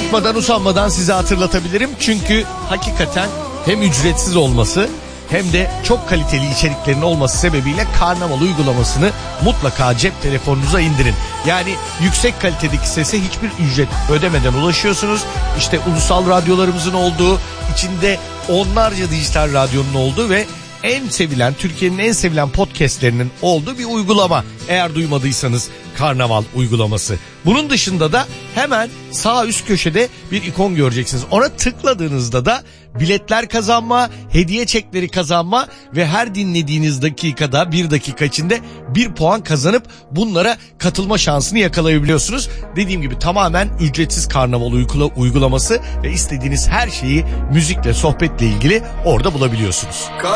Sıkmadan usanmadan size hatırlatabilirim. Çünkü hakikaten hem ücretsiz olması hem de çok kaliteli içeriklerin olması sebebiyle Karnaval uygulamasını mutlaka cep telefonunuza indirin. Yani yüksek kalitedeki sese hiçbir ücret ödemeden ulaşıyorsunuz. İşte ulusal radyolarımızın olduğu, içinde onlarca dijital radyonun olduğu ve en sevilen, Türkiye'nin en sevilen podcastlerinin olduğu bir uygulama. Eğer duymadıysanız Karnaval uygulaması. Bunun dışında da hemen sağ üst köşede bir ikon göreceksiniz. Ona tıkladığınızda da biletler kazanma, hediye çekleri kazanma ve her dinlediğiniz dakikada 1 dakika içinde 1 puan kazanıp bunlara katılma şansını yakalayabiliyorsunuz. Dediğim gibi tamamen ücretsiz Karnaval uygulaması ve istediğiniz her şeyi müzikle, sohbetle ilgili orada bulabiliyorsunuz.